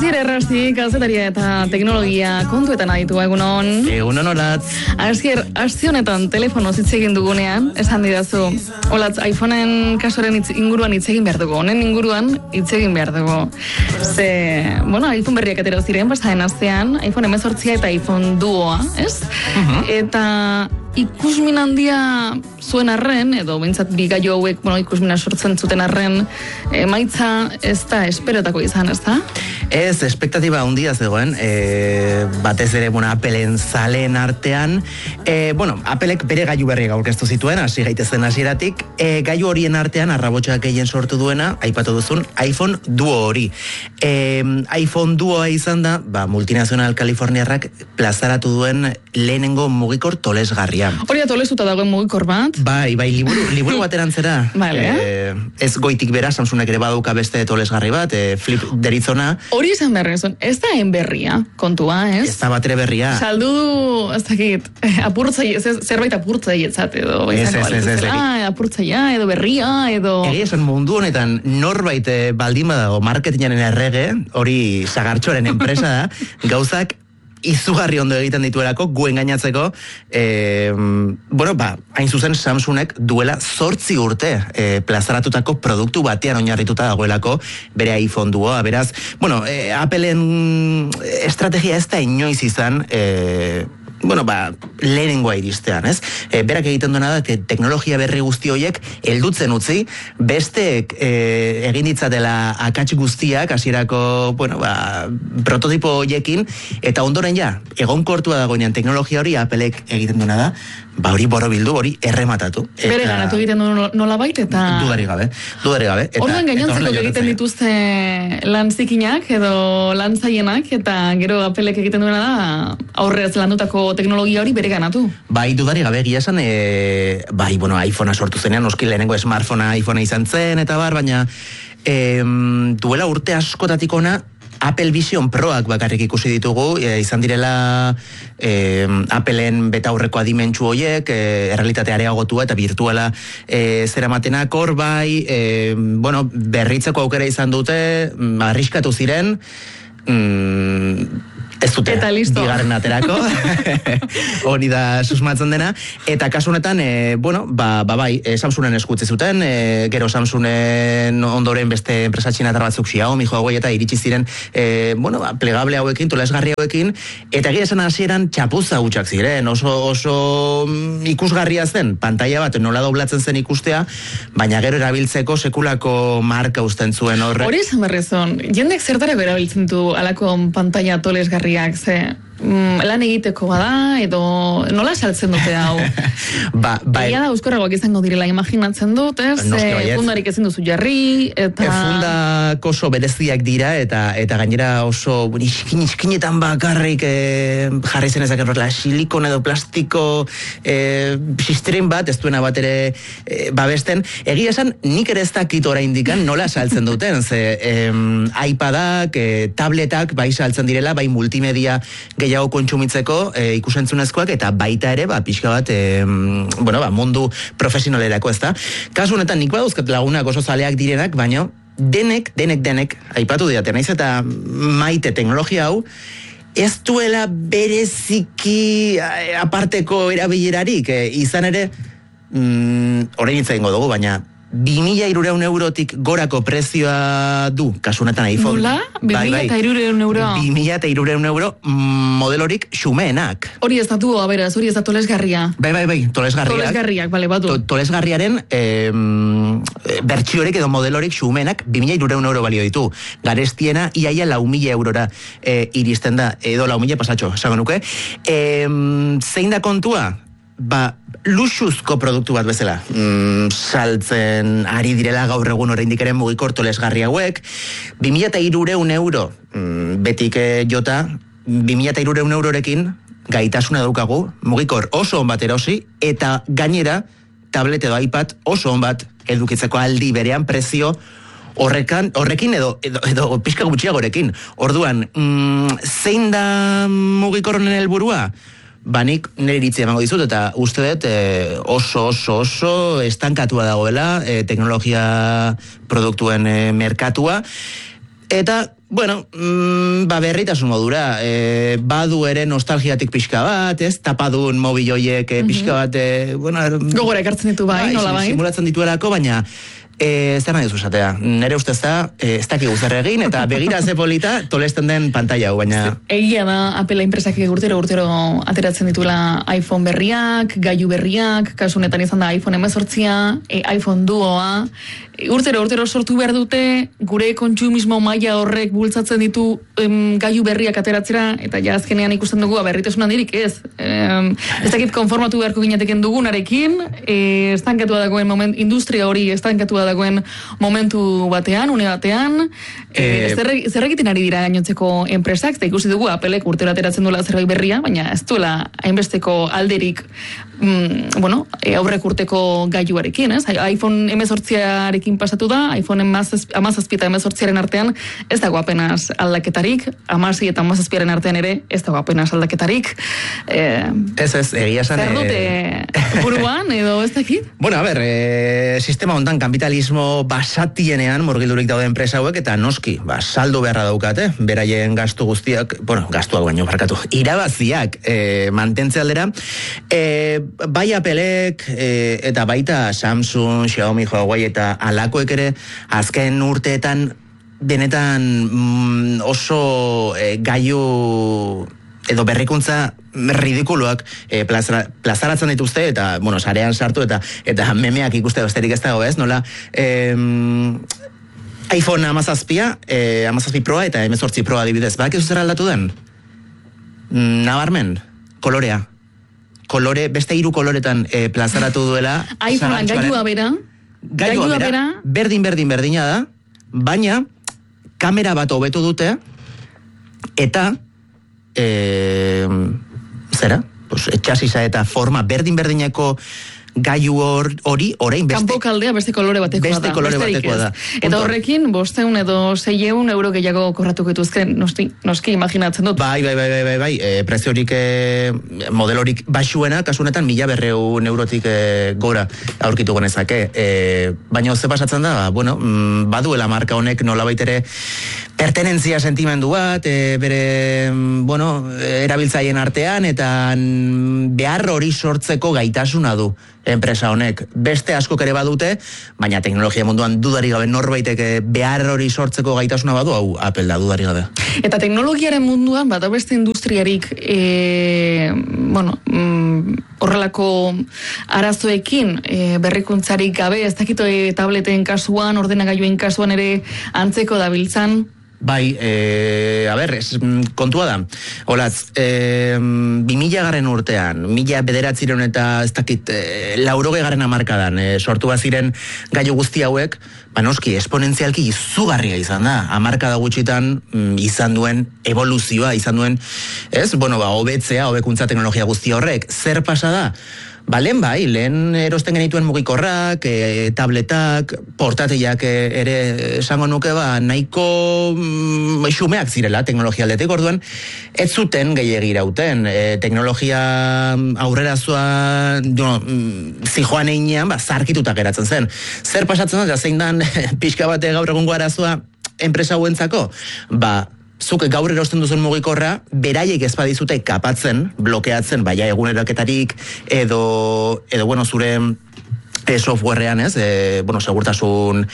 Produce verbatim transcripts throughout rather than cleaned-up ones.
Asier Errasti, kazetaria eta teknologia kontuetan aditu egunon. Egunon, olatz. Asier, aste honetan telefonoz hitz egin dugunean, esan didazu, olatz, iPhoneen kasuaren hitz inguruan hitz egin behar dugu, honen inguruan hitz egin behar dugu. Ze, bueno, iPhone berriak atera ziren, pasaden astean, iPhone hemezortzia eta iPhone Duoa, ez? Uh-huh. Eta ikusmin handia zuen arren, edo bintzat bi gailu hauek, bueno, ikusmina sortzen zuten arren, emaitza ez da esperotako izan, ez da? Ez, espektatiba handia zegoen, e, batez ere, bueno, Appleen zaleen artean, e, bueno, Appleek bere gailu berriak aurkeztu zituen, hasi gaitezen hasieratik, e, gailu horien artean, arrabotxak gehien sortu duena, aipatu duzun, iPhone Duo hori. E, iPhone Duoa izan da, ba, multinazional Kaliforniarrak plazaratu duen lehenengo mugikor tolesgarria. Hori da tolesuta dagoen mugikor bat? Bai, bai, liburu, liburu baterantzera. Vale. E, ez goitik bera, Samsungek ere baduka beste tolesgarri bat, e, flip deritzona. Hori izan berrizun, ez da enberria kontua, ez? Ez da batere berria. Saldu du, ez dakit, apurtzai, zerbait apurtzai etzat edo. Ez, ez, ez, ez. Apurtzaia, edo berria, edo... Egia esan mundu honetan norbait baldin badago marketingaren errege, hori sagartxoren enpresa da, gauzak izugarri ondo egiten dituelako, guen gainatzeko, e, bueno, ba, hain zuzen Samsungek duela zortzi urte e, plazaratutako produktu batean oinarrituta dagoelako bere iPhone Duoa, beraz, bueno, e, Appleen estrategia ez da inoiz izan, e, bueno, ba, lehenengoa iristean, ez? E, berak egiten duena da, te, teknologia berri guzti horiek heldutzen utzi, besteek e, egin ditzatela akats guztiak, hasierako, bueno, ba, prototipo horiekin, eta ondoren ja, egonkortua dagoenean teknologia hori Appleek egiten duena da, ba, hori borobildu, hori errematatu. Eta... Bere ganatu egiten du nola bait, eta... Dudari gabe, dudari gabe. Orduan gainontzeko egiten dituzte lan zikinak, edo lan zaienak, eta gero Appleek egiten duena da, aurrez landutako teknologia hori bere ganatu. Bai, dudari gabe, egia esan, e, bai, bueno, iPhonea sortu zenean, noski lehenengo smartphonea iPhonea izan zen, eta bar, baina e, duela urte askotatik ona, Apple Vision Proak bakarrik ikusi ditugu, e, izan direla e, Appleen betaurreko adimentsu horiek, e, errealitate areagotua eta virtuala e, zeramatenak hor bai, e, bueno, berritzeko aukera izan dute, arriskatu ziren, mm, ez dute, bigarren aterako, hori da susmatzen dena, eta kasu honetan, e, bueno, ba, ba bai, e, Samsungen eskutze zuten, e, gero Samsungen ondoren beste enpresa txinatar batzuk Xiaomi, Huawei eta iritsi ziren, e, bueno, ba, plegable hauekin, tolesgarri hauekin, eta gira esan hasieran txapuza gutxak ziren, oso, oso ikusgarria zen, pantalla bat nola doblatzen zen ikustea, baina gero erabiltzeko sekulako marka usten zuen horre. Hori esan berrezon, jendek zertarako erabiltzen du alako pantalla tolesgarri ze mm, lan egiteko bada, edo nola saltzen dute hau? ba, ba, Egia da, euskorragoak izango direla imaginatzen dut, ez? E, fundarik ezin duzu jarri, eta... E, fundak oso bereziak dira, eta eta gainera oso iskin, iskinetan bakarrik e, jarri zen ezak errela silikon edo plastiko e, sistrin bat, ez duena bat ere e, babesten. Egia esan, nik ere ez dakit oraindikan nola saltzen duten, ze e, iPadak, e, tabletak, bai saltzen direla, bai multimedia gehiago kontsumitzeko e, ikusentzunezkoak, eta baita ere, ba, pixka bat, e, bueno, ba, mundu profesionalerako, ez da. Kasu honetan, nik badauzkat lagunak oso zaleak direnak, baina denek, denek, denek, aipatu diate, naiz eta maite teknologia hau, ez duela bereziki aparteko erabilerarik, e, izan ere, mm, orain hitz egingo dugu, baina bi mila hirurehun eurotik gorako prezioa du, kasunetan iPhone. Nola? bi mila hirurehun euro? bi mila hirurehun euro modelorik xumeenak. Hori ez da du, aberaz, hori ez da tolesgarria. Bai, bai, bai, tolesgarriak. Tolesgarriak, bale, batu. To, tolesgarriaren eh, bertsiorik edo modelorik xumeenak bi mila hirurehun euro balio ditu. Garestiena, iaia lau mila eurora eh, iristen da, edo lau mila pasatxo, esango nuke. Eh, zein da kontua? Ba, luxuzko produktu bat bezala mm, saltzen ari direla gaur egun oraindik ere mugikor tolesgarri hauek. bi mila hirurehun euro mm, betik eh, jota, bi mila hirurehun eurorekin gaitasuna daukagu mugikor oso on bat erosi, eta gainera tablet edo iPad oso on bat edukitzeko aldi berean prezio horrekan, horrekin edo, edo, edo pixka gutxiagorekin. Orduan, mm, zein da mugikor honen helburua? Banik nire iritzi emango dizut, eta uste dut e, oso, oso, oso estankatua dagoela e, teknologia produktuen e, merkatua. Eta, bueno, mm, ba berritasun modura, e, badu ere nostalgiatik pixka bat, ez? Tapadun mobil hoiek e, pixka bat, e, bueno... Gogora ekartzen ditu bai, nola bai? Simulatzen dituelako, baina... E, zer nahi duzu esatea, nere ustez da, e, ez dakik zer egin, eta begira ze polita tolesten den pantalla hau, baina... Egia da, Apple enpresak urtero urtero ateratzen dituela iPhone berriak, gailu berriak, kasu honetan izan da iPhone hemezortzia, e, iPhone Duoa, e, urtero urtero sortu behar dute, gure kontsumismo maila horrek bultzatzen ditu em, gailu berriak ateratzera, eta ja azkenean ikusten dugu, berritasun handirik ez. Em, ez dakit konformatu beharko ginateken dugunarekin, e, estankatua dagoen moment, industria hori estankatua dagoen momentu batean, une batean, e, zer, zer egiten ari dira gainontzeko enpresak, eta ikusi dugu Applek urtero ateratzen duela zerbait berria, baina ez duela hainbesteko alderik mm, bueno, e, aurrek urteko gailuarekin, ez? iPhone hemezortziarekin pasatu da, iPhone hamazazpi eta hemezortziaren artean ez dago apenas aldaketarik, hamazazpi eta hamazazpiaren artean ere ez dago apenas aldaketarik. E, ez ez, egia esan... Zer dute buruan, edo ez dakit? Bueno, a ber, e, sistema hontan kapitalismo basatienean murgildurik daude enpresa hauek, eta noski, ba, saldo beharra daukate, beraien gastu guztiak, bueno, gastuak baino barkatu, irabaziak e, mantentze aldera, e, bai Applek, e, eta baita Samsung, Xiaomi, Huawei eta alakoek ere, azken urteetan benetan mm, oso e, gailu edo berrikuntza ridikuluak e, plazara, plazaratzen dituzte, eta, bueno, sarean sartu, eta eta memeak ikuste besterik ez dago, ez? Nola, eh, iPhone hamazazpia, eh, hamazazpi Proa eta hemezortzi Proa adibidez. Bak ez zer aldatu den? Nabarmen, kolorea. Kolore, beste hiru koloretan eh, plazaratu duela. iPhone gailua bera. Gailua bera, berdin, berdin, berdina da, baina kamera bat hobetu dute, eta E, zera? Pues, etxasisa eta forma berdin-berdineko gailu hori, orain beste... Kanpo kaldea beste kolore batekoa da. Beste kolore batekoa da. Eta horrekin, bosteun edo seieun euro gehiago korratuko dituzken, noski, noski imaginatzen dut. Bai, bai, bai, bai, bai, bai. E, preziorik, e, modelorik baxuena, kasunetan, mila berreun eurotik e, gora aurkitu genezake. E, baina ze pasatzen da, bueno, baduela marka honek nolabait ere pertenentzia sentimendu bat, e, bere, bueno, erabiltzaien artean, eta behar hori sortzeko gaitasuna du enpresa honek. Beste askok ere badute, baina teknologia munduan dudari gabe norbaitek behar hori sortzeko gaitasuna badu, hau Apple da dudari gabe. Eta teknologiaren munduan, bada beste industriarik, e, bueno, mm, horrelako arazoekin, e, berrikuntzarik gabe, ez dakito e, tableten kasuan, ordenagailuen kasuan ere antzeko dabiltzan? Bai, e, a ber, es, kontua da. Olatz, e, bimila garren urtean, mila bederatzireun eta ez dakit, e, lauroge garren amarkadan, e, sortu baziren gailu guzti hauek, ba noski, esponentzialki izugarria izan da. Amarkada gutxitan mm, izan duen evoluzioa, izan duen, ez, bueno, ba, hobetzea, hobekuntza teknologia guzti horrek. Zer pasa da? Ba, lehen bai, lehen erosten genituen mugikorrak, e, tabletak, portatiak e, ere esango nuke, ba, nahiko mm, xumeak zirela teknologia aldetik, orduan, ez zuten gehiegi irauten. E, teknologia aurrerazua, no, mm, zijoan einean, ba, zarkituta geratzen zen. Zer pasatzen da, zein dan pixka bate gaur egungo arazoa enpresa hauentzako? Ba, zuk gaur erosten duzun mugikorra, beraiek ez badizute kapatzen, blokeatzen, baina eguneraketarik, edo, edo bueno, zure e, softwarean, ez, e, bueno, segurtasun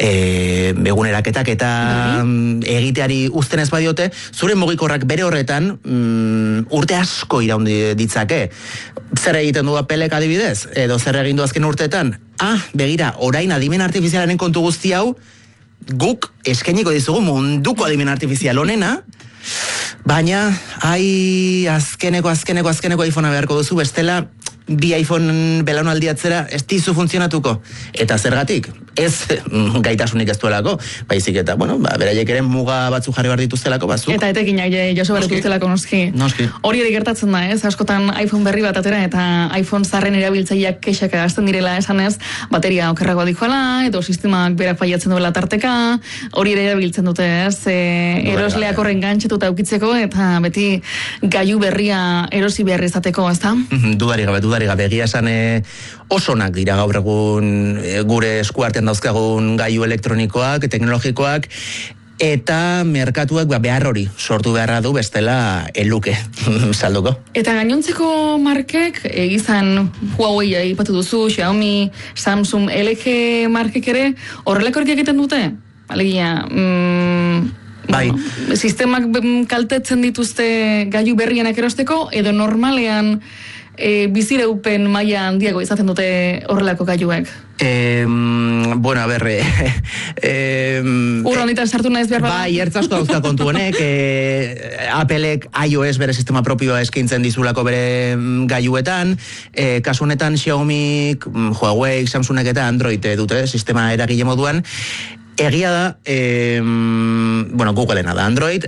e, eguneraketak eta mm, egiteari uzten ez badiote, zure mugikorrak bere horretan mm, urte asko iraundi ditzake. Zer egiten du Applek adibidez? Edo zer egin du azken urteetan? Ah, begira, orain adimen artifizialaren kontu guzti hau, guk eskainiko dizugu munduko adimen artifizial honena, baina, ai, azkeneko, azkeneko, azkeneko iPhonea beharko duzu, bestela, bi iPhone belaunaldi atzera ez dizu funtzionatuko. Eta zergatik? Ez gaitasunik ez duelako, baizik eta, bueno, ba, beraiek ere muga batzu jarri behar dituztelako, bazuk. Eta etekinak jaso behar dituztelako, noski. Noski. Hori ere gertatzen da, ez? Askotan iPhone berri bat atera eta iPhone zarren erabiltzaileak kexak agazten direla esanez, bateria okerragoa dikoala, edo sistemak berak faiatzen duela tarteka, hori ere erabiltzen dute, ez? E, erosleak horren gantxetuta aukitzeko, eta beti gailu berria erosi behar izateko, ez da? Dudari gabe, dudari gabe, egia esan e, osonak dira gaur egun e, gure eskuartean dauzkagun gailu elektronikoak, teknologikoak, eta merkatuak ba, behar hori sortu beharra du bestela eluke salduko. Eta gainontzeko markek, egizan Huawei aipatu duzu, Xiaomi, Samsung, L G markek ere, horrelako horiek egiten dute? Alegia, mm, bai. Bueno, sistemak kaltetzen dituzte gailu berrienak erosteko, edo normalean e, bizireupen maila handiago izaten dute horrelako gailuek? Eh, bueno, a ber, eh, eh, Urra honetan sartu naiz behar bada? Bai, ertzasko dauzka kontu honek, eh, Applek iOS bere sistema propioa eskaintzen dizulako bere gailuetan, eh, kasu honetan Xiaomi, Huawei, Samsungek eta Android dute sistema eragile moduan. Egia da, eh, bueno, Googleena da Android,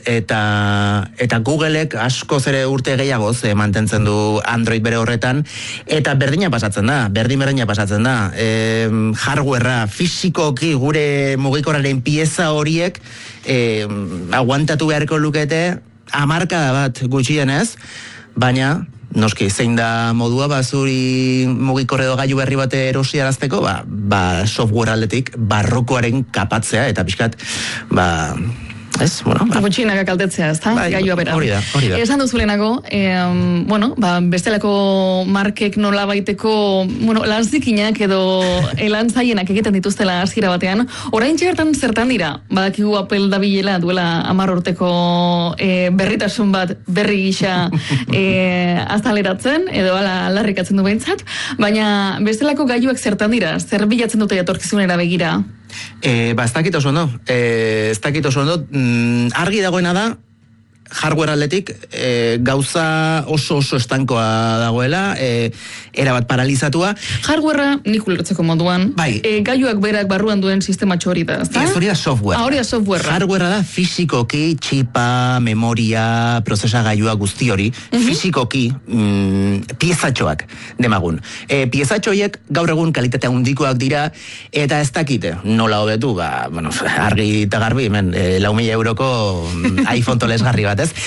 eta eta Googleek askoz ere urte gehiagoz eh, mantentzen du Android bere horretan, eta berdina pasatzen da, berdin berdina pasatzen da. Eh, hardwarea, fisikoki gure mugikorraren pieza horiek eh, aguantatu beharko lukete hamarkada bat gutxienez, baina noski, zein da modua, ba, zuri mugikor edo gailu berri bate erosiarazteko, ba, ba, software aldetik barrokoaren kapatzea, eta pixkat, ba, ez, bueno. Ba. Gutxinaka kaltetzea, ez da? Bai, gailua bera. Hori da, hori da. Esan duzulenago, eh, bueno, ba, bestelako markek nola baiteko, bueno, lanzikinak edo elantzaienak egiten dituztela hasiera batean, orain txertan zertan dira, badakigu Apple dabilela duela hamar urteko eh, berritasun bat berri gisa eh, azaleratzen, edo ala aldarrikatzen du behintzat, baina bestelako gailuak zertan dira, zer bilatzen dute etorkizunera begira? E, ba, ez dakit oso ondo. E, ez dakit oso ondo. Mm, argi dagoena da, hardware aldetik e, gauza oso oso estankoa dagoela, e, erabat paralizatua. Hardwarea nik ulertzeko moduan, bai. e, gailuak berak barruan duen sistema txori da, ezta? Ez hori da software. Ah, hori da software. Hardwarea da fisikoki, txipa, memoria, prozesagailua guzti hori, uh-huh. fisikoki mm, piezatxoak demagun. E, piezatxoiek gaur egun kalitate handikoak dira, eta ez dakite nola hobetu, ba, bueno, argi eta garbi, hemen, e, lau mila euroko iPhone tolesgarri bat, ez?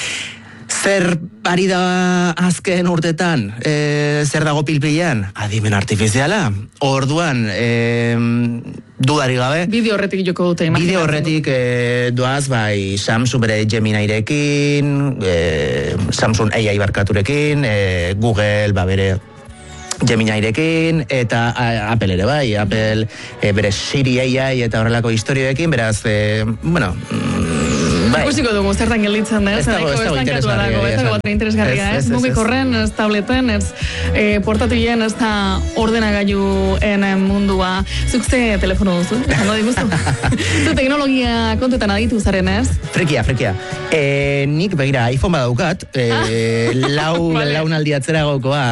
Zer ari da azken urtetan, e, zer dago pilpilean? Adimen artifiziala. Orduan, e, dudari gabe. Bideo horretik joko dute. Bideo horretik e, doaz, bai, Samsung bere Geminirekin, e, Samsung A I barkaturekin, e, Google, ba, bere Geminirekin, eta Apple ere bai, Apple e, bere Siri A I eta horrelako historioekin, beraz, e, bueno, bai. Ikusiko dugu, zertan gelditzen da, ez dago, ez dago interesgarria, ez dago bat interesgarria, ez, mugikorren, ez tableten, ez eh, portatilen, ez da ordenagailuen mundua. Zuk ze telefono duzu, esango diguzu? Zu teknologia kontuetan aditu zaren, ez? Frekia, frekia. E, nik begira, iPhone badaukat, e, lau, vale. launaldi atzera gokoa,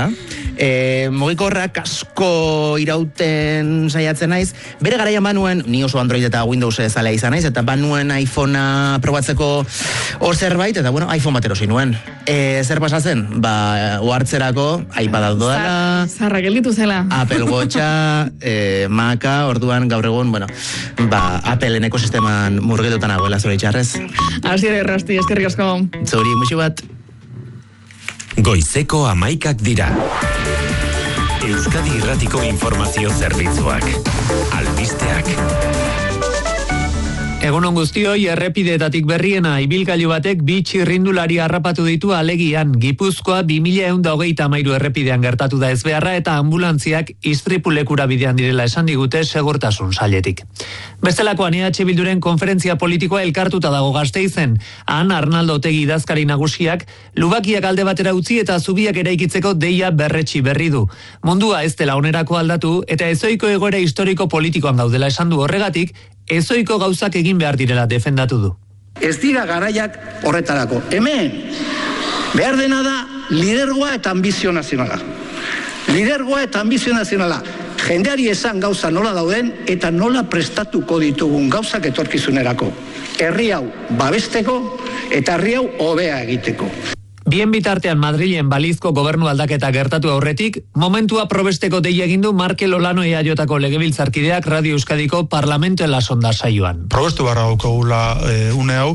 e, mugikorrak asko irauten saiatzen naiz, bere garaian banuen, ni oso Android eta Windows zalea izan naiz, eta banuen iPhonea probatzeko hor zerbait, eta bueno, iPhone bat erosi nuen. E, zer pasatzen? Ba, ohartzerako, iPad dodala, Zarra gelditu zela. Apple Watcha, e, Maca, orduan gaur egun, bueno, ba, Appleen ekosisteman murgitutan agoela zure itxarrez. Asier errasti, eskerrik asko. Zuri, muxu bat. Goizeko amaikak dira. Euskadi Irratiko Informazio Zerbitzuak. Albisteak. Egunon guztioi, errepideetatik berriena, ibilgailu batek bi txirrindulari harrapatu ditu alegian. Gipuzkoa bi mila ehun eta hogeita hamairu errepidean gertatu da ezbeharra eta ambulantziak istripulekura bidean direla esan digute segurtasun sailetik. Bestelakoan E H Bilduren konferentzia politikoa elkartuta dago Gasteizen. Han Arnaldo Otegi idazkari nagusiak lubakiak alde batera utzi eta zubiak eraikitzeko deia berretsi berri du. Mundua ez dela onerako aldatu eta ezoiko egoera historiko politikoan gaudela esan du horregatik, ezoiko gauzak egin behar direla defendatu du. Ez dira garaiak horretarako. Hemen, behar dena da lidergoa eta ambizio nazionala. Lidergoa eta ambizio nazionala. Jendeari esan gauza nola dauden eta nola prestatuko ditugun gauzak etorkizunerako. Herri hau babesteko eta herri hau hobea egiteko. Bien bitartean Madrilen balizko gobernu aldaketa gertatu aurretik, momentua probesteko deia egin du Markel Olano E A Jotako legebiltzarkideak Radio Euskadiko Parlamento en la Sonda saioan. Probestu barra daukagula e, une hau,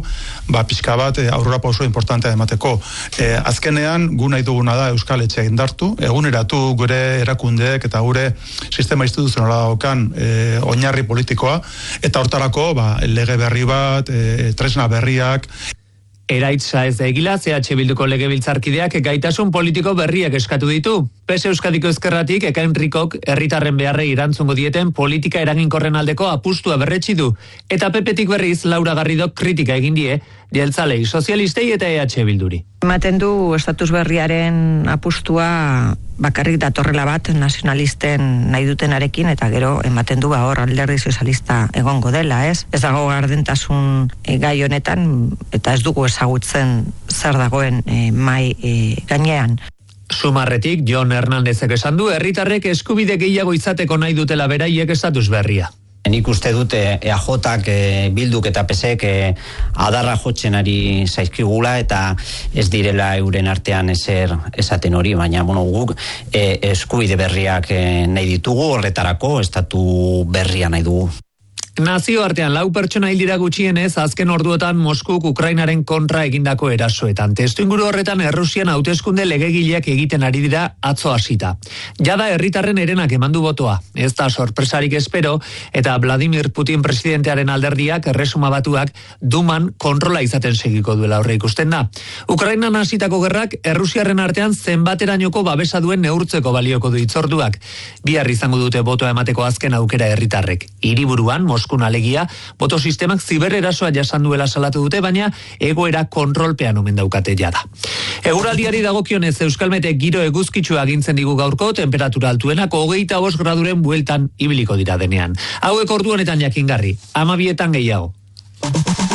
ba, pixka bat e, aurrera pauso importantea emateko. E, azkenean, gu nahi duguna da Euskal Etxea indartu, eguneratu gure erakundeek eta gure sistema instituzionala daukan e, oinarri politikoa, eta hortarako ba, lege berri bat, e, tresna berriak. Eraitza ez da egila, C H Bilduko legebiltzarkideak gaitasun politiko berriak eskatu ditu. P S Euskadiko ezkerratik Ekain Rikok herritarren beharrei erantzungo dieten politika eraginkorren aldeko apustua berretsi du. Eta P P-tik berriz Laura Garridok kritika egin die, jeltzalei, sozialistei eta E H Bilduri. Ematen du estatus berriaren apustua bakarrik datorrela bat nazionalisten nahi dutenarekin, eta gero ematen du ba hor alderdi sozialista egongo dela, ez? Ez dago gardentasun e, gai honetan, eta ez dugu ezagutzen zer dagoen e, mai e, gainean. Sumarretik, Jon Hernandezek esan du, herritarrek eskubide gehiago izateko nahi dutela beraiek estatus berria. Nik uste dute E A Jak, e, Bilduk eta P S ek e, adarra jotzen ari zaizkigula eta ez direla euren artean ezer esaten hori, baina bueno, guk e, eskubide berriak e, nahi ditugu, horretarako estatu berria nahi dugu. Nazioartean lau pertsona hil dira gutxienez azken orduetan Moskuk Ukrainaren kontra egindako erasoetan. Testuinguru horretan Errusian hauteskunde legegileak egiten ari dira atzo hasita. Jada herritarren herenak emandu botoa. Ez da sorpresarik espero, eta Vladimir Putin presidentearen alderdiak Erresuma Batuak Duman kontrola izaten segiko duela aurre ikusten da. Ukrainan hasitako gerrak Errusiarren artean zenbaterainoko babesa duen neurtzeko balioko du hitzorduak. Bihar izango dute botoa emateko azken aukera herritarrek. Hiriburuan Moskun alegia, boto sistemak zibererasoa jasan duela salatu dute, baina egoera kontrolpean omen daukate jada. Eguraldiari dagokionez Euskalmetek giro eguzkitsua agintzen digu gaurko, temperatura altuenak hogeita bost graduren bueltan ibiliko dira denean. Hauek ordu honetan jakingarri, hamabietan gehiago.